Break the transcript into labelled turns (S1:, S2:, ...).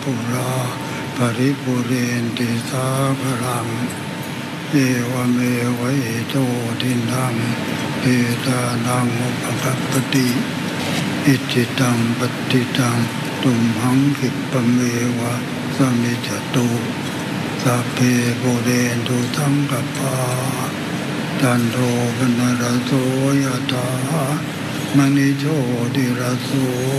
S1: ปุราปริปุเรนติสาภรังเอวเมวะอิโตทินังเปตานังอุปกัปปติอิจิตังปฏิตังตุมหังคิปะเมวะสมิจจตุสัพเพปุเรนตุสังกปาจันโทปนรสโสยถามณิโชติรสโส